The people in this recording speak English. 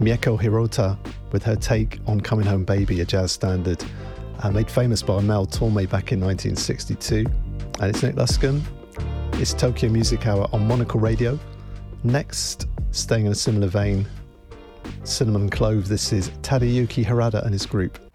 Mieko Hirota with her take on Coming Home Baby, a jazz standard, made famous by Mel Torme back in 1962. And it's Nick Luscombe. It's Tokyo Music Hour on Monocle Radio. Next, staying in a similar vein, Cinnamon Clove, this is Tadayuki Harada and his group.